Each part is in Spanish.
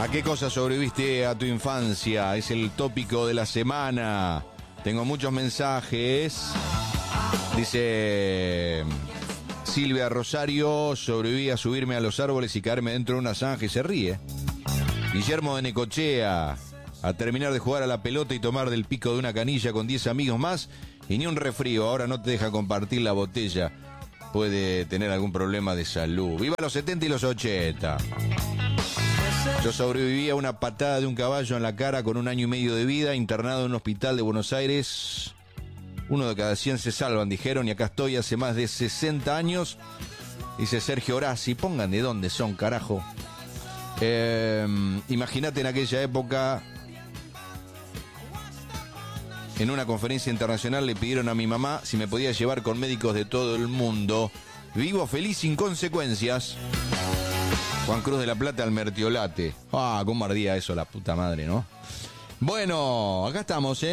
¿A qué cosa sobreviviste a tu infancia? Es el tópico de la semana. Tengo muchos mensajes. Dice Silvia Rosario: sobreviví a subirme a los árboles y caerme dentro de una zanja, y se ríe. Guillermo de Necochea: a terminar de jugar a la pelota y tomar del pico de una canilla con 10 amigos más y ni un resfrío. Ahora no te deja compartir la botella. Puede tener algún problema de salud. ¡Viva los 70 y los 80! Yo sobreviví a una patada de un caballo en la cara con 1 año y medio de vida, internado en un hospital de Buenos Aires. 1 de cada 100 se salvan, dijeron, y acá estoy hace más de 60 años. Dice Sergio Horaci: pongan de dónde son, carajo. Imagínate en aquella época, en una conferencia internacional le pidieron a mi mamá si me podía llevar con médicos de todo el mundo. Vivo feliz sin consecuencias. Juan Cruz de la Plata al Mertiolate. Ah, cómo ardía eso, la puta madre, ¿no? Bueno, acá estamos,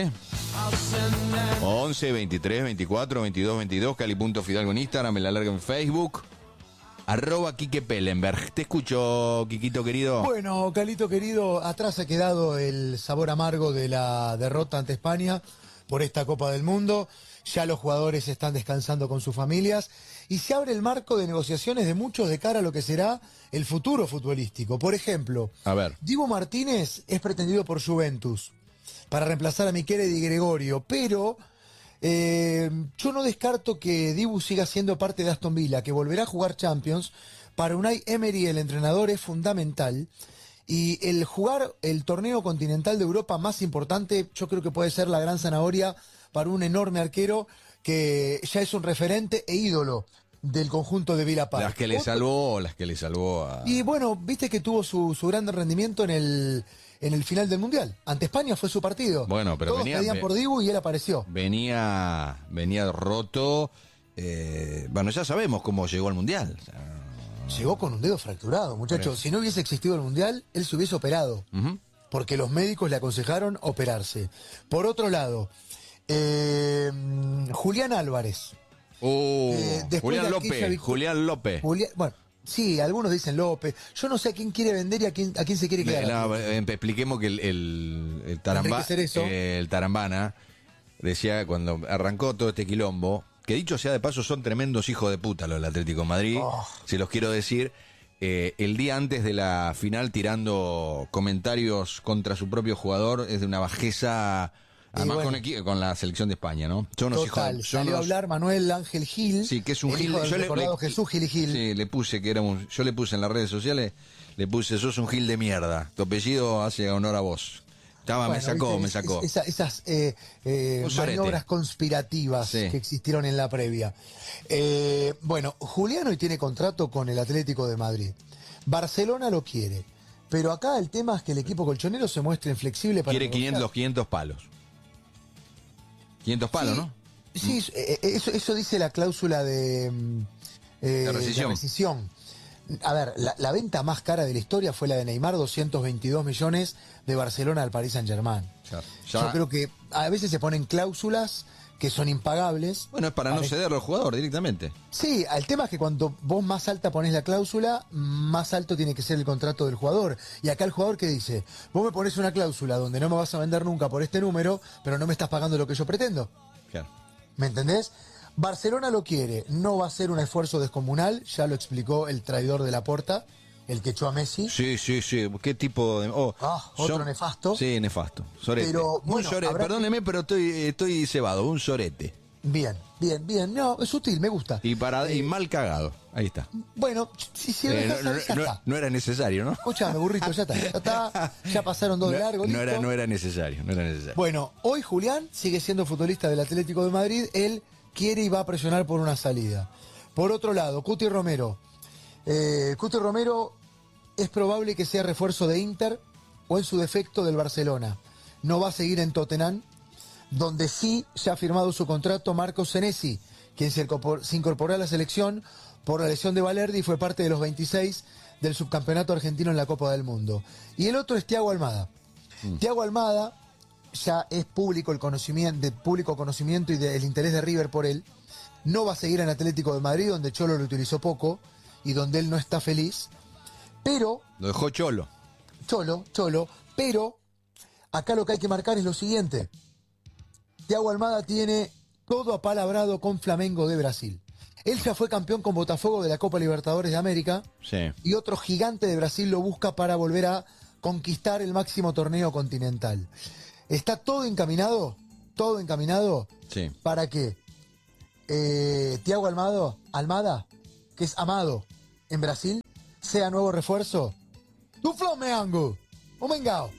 11, 23, 24, 22, 22, Cali.Fidalgo en Instagram, me la larga en Facebook. @Quique Pellenberg. Te escucho, Quiquito querido. Bueno, Calito querido, atrás ha quedado el sabor amargo de la derrota ante España por esta Copa del Mundo. Ya los jugadores están descansando con sus familias y se abre el marco de negociaciones de muchos de cara a lo que será el futuro futbolístico. Por ejemplo, A ver. Dibu Martínez es pretendido por Juventus para reemplazar a Michele Di Gregorio, pero yo no descarto que Dibu siga siendo parte de Aston Villa, que volverá a jugar Champions. Para Unai Emery, el entrenador, es fundamental. Y el jugar el torneo continental de Europa más importante, yo creo que puede ser la gran zanahoria para un enorme arquero que ya es un referente e ídolo del conjunto de Villa Park. Las que le salvó a... Y bueno, viste que tuvo su gran rendimiento en el final del Mundial. Ante España fue su partido. Bueno, pero todos pedían por Dibu y él apareció. Venía roto. Bueno, ya sabemos cómo llegó al Mundial. O sea, Llegó con un dedo fracturado, muchachos. Si no hubiese existido el Mundial, él se hubiese operado. Porque los médicos le aconsejaron operarse. Por otro lado, Julián Álvarez. Julián López. Bueno, sí, algunos dicen López. Yo no sé a quién quiere vender y a quién se quiere quedar. Expliquemos que el Tarambana decía cuando arrancó todo este quilombo, que dicho sea de paso son tremendos hijos de puta los del Atlético de Madrid, si los quiero decir, el día antes de la final tirando comentarios contra su propio jugador es de una bajeza. Además bueno, con la selección de España, ¿no? Total, salió a hablar Manuel Ángel Gil. Sí, que es un Gil. Yo Jesús Gil y Gil. Sí, le puse que era yo le puse en las redes sociales, sos un Gil de mierda. Tu apellido hace honor a vos. Bueno, me sacó. Esas maniobras conspirativas que existieron en la previa. Bueno, Julián hoy tiene contrato con el Atlético de Madrid. Barcelona lo quiere. Pero acá el tema es que el equipo colchonero se muestre inflexible para... Quiere 500 palos. 500 palos, sí, ¿no? Sí, eso dice la cláusula de rescisión. A ver, la venta más cara de la historia fue la de Neymar, 222 millones de Barcelona al Paris Saint-Germain. Yo creo que a veces se ponen cláusulas que son impagables. Bueno, es para no cederlo al jugador directamente. Sí, el tema es que cuando vos más alta ponés la cláusula, más alto tiene que ser el contrato del jugador. Y acá el jugador que dice, vos me ponés una cláusula donde no me vas a vender nunca por este número, pero no me estás pagando lo que yo pretendo. Claro. ¿Me entendés? Barcelona lo quiere, no va a ser un esfuerzo descomunal, ya lo explicó el traidor de Laporta, el que echó a Messi. Sí. ¿Qué tipo de...? Otro nefasto. Sí, nefasto. Sorete. Pero, bueno, perdóneme, pero estoy cebado. Un sorete. Bien. No, es sutil, me gusta. Y mal cagado. Ahí está. Bueno, si lo dejas ahí, ya está. No era necesario, ¿no? Escuchame, burrito, ya está. Ya pasaron dos largos. No era necesario. Bueno, hoy Julián sigue siendo futbolista del Atlético de Madrid. Él quiere y va a presionar por una salida. Por otro lado, Cuti Romero. Cuti Romero es probable que sea refuerzo de Inter o en su defecto del Barcelona. No va a seguir en Tottenham, donde sí se ha firmado su contrato Marcos Senesi, quien se incorporó a la selección por la lesión de Valerdi y fue parte de los 26 del subcampeonato argentino en la Copa del Mundo. Y el otro es Thiago Almada. Thiago Almada ya es público conocimiento y el interés de River por él. No va a seguir en Atlético de Madrid, donde Cholo lo utilizó poco y donde él no está feliz. Pero... Lo dejó Cholo. Cholo, pero acá lo que hay que marcar es lo siguiente. Thiago Almada tiene todo apalabrado con Flamengo de Brasil. Él ya fue campeón con Botafogo de la Copa Libertadores de América. Sí. Y otro gigante de Brasil lo busca para volver a conquistar el máximo torneo continental. Está todo encaminado Sí. para que Thiago Almada, que es amado en Brasil, sea nuevo refuerzo do Flamengo. Omengao.